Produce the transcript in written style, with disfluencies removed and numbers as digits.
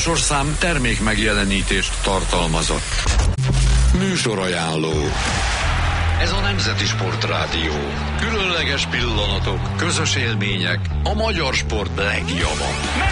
műsorszám termék megjelenítést tartalmazott. Műsorajánló. Ez a Nemzeti Sportrádió. Különleges pillanatok, közös élmények, a magyar sport legjava.